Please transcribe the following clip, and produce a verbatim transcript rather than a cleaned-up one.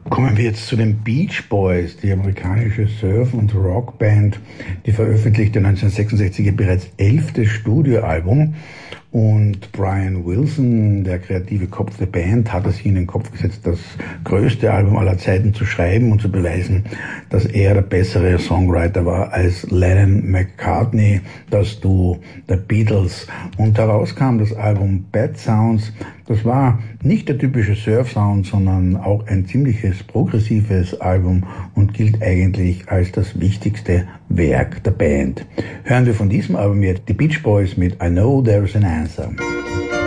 Kommen wir jetzt zu den Beach Boys, die amerikanische Surf- und Rockband, die veröffentlichte neunzehnhundertsechsundsechzig ihr bereits elftes Studioalbum. Und Brian Wilson, der kreative Kopf der Band, hat es sich in den Kopf gesetzt, das größte Album aller Zeiten zu schreiben und zu beweisen, dass er der bessere Songwriter war als Lennon McCartney, das Duo der Beatles. Und heraus kam das Album Bad Sounds. Das war nicht der typische Surf-Sound, sondern auch ein ziemliches progressives Album und gilt eigentlich als das wichtigste Werk der Band. Hören wir von diesem Album jetzt die Beach Boys mit I Know There's an Answer.